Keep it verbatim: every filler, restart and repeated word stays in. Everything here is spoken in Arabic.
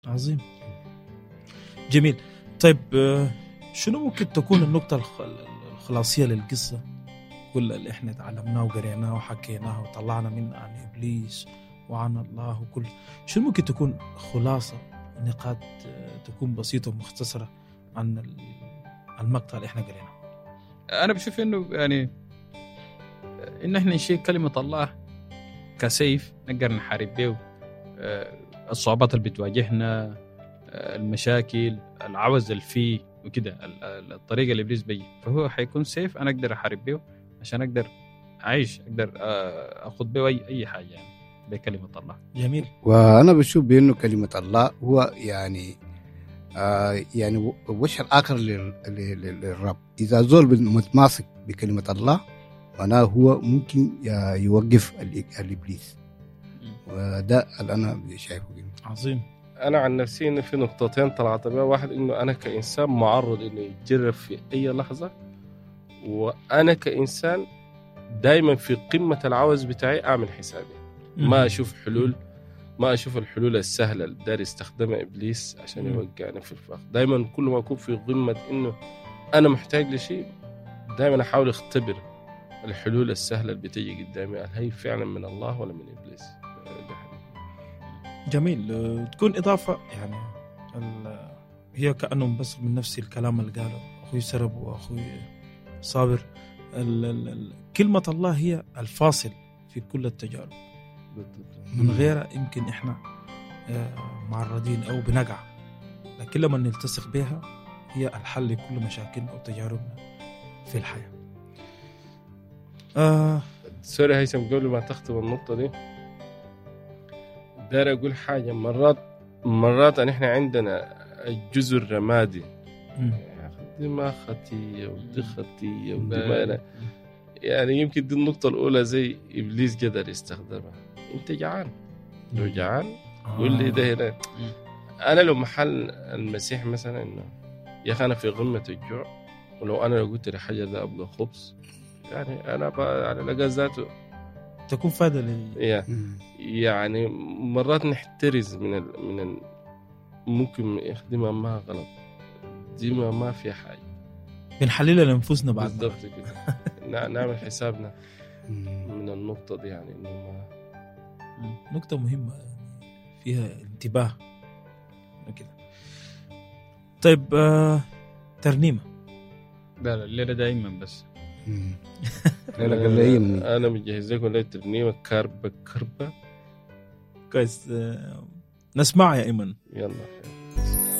عظيم، جميل. طيب شنو ممكن تكون النقطة الخلاصية للقصة كل اللي احنا تعلمناه وقريناه وحكيناه وطلعنا منه عن إبليس وعن الله وكل شنو ممكن تكون خلاصة نقاط تكون بسيطة ومختصرة عن المقطع اللي احنا قريناه؟ أنا بشوف إنه يعني إن احنا نشيل كلمة الله كسيف نقدر نحارب به الصعوبات اللي بتواجهنا، المشاكل، العوز اللي فيه وكده، الطريقة اللي إبليس بيجي، فهو حيكون سيف أنا أقدر أحارب به عشان أقدر أعيش، أقدر أخذ به أي أي حاجة يعني بكلمة الله. جميل. وأنا بشوف بأنه كلمة الله هو يعني آه يعني وش الآخر للرب. إذا زول متماسك بكلمة الله معناه هو ممكن يوقف الإبليس، وده اللي أنا شايفه. عظيم. أنا عن نفسي إن في نقطتين طلعت بها. واحد إنه أنا كإنسان معرض إنه يتجرب في أي لحظة، وأنا كإنسان دايما في قمة العوز بتاعي أعمل حسابي، ما أشوف حلول، ما أشوف الحلول السهلة اللي داري يستخدمها إبليس عشان يوقعني في الفخ. دايما كل ما أكون في قمة إنه أنا محتاج لشيء دائما أحاول أختبر الحلول السهلة اللي بتيجي قدامي، هل هي فعلا من الله ولا من إبليس. جميل. تكون إضافة يعني هي كأنهم بس من نفس الكلام اللي قاله أخوي سرب وأخوي صابر. ال ال كلمة الله هي الفاصل في كل التجارب، من غيرها يمكن إحنا معرضين أو بنقع، لكن لما نلتصق بها هي الحل لكل مشاكلنا وتجاربنا في الحياة. آه سوري هيثم، قبل ما تختم النقطة دي دار أقول حاجة. مرات مرات أن إحنا عندنا الجزء الرمادي، دي ما خطية ودي خطية ودي ما، يعني يمكن دي النقطة الأولى زي إبليس قدر يستخدمها. أنت جعان، لو جعان قول لي ده هنا. أنا لو محل المسيح مثلا إنه يا أخي أنا في قمة الجوع، ولو أنا لو قلت لحاجة ده أبغى خبز، يعني أنا على لقى ذاته تكون فايدة لي. يعني مرات نحترز من ال... من ال... ممكن يخدمها ما غلط، دي ما ما في حاجة بنحللها لنفسنا بعد بالضبط كده. نعمل حسابنا من النقطة دي، يعني إنه ما... نقطة مهمة فيها انتباه كده. طيب آه... ترنيمة. لا لا الليلة دائما بس أنا, أنا مجهز لكم ليلة ترنيمة كربة كربة كويس. آه... نسمع يا إيمن. يلا.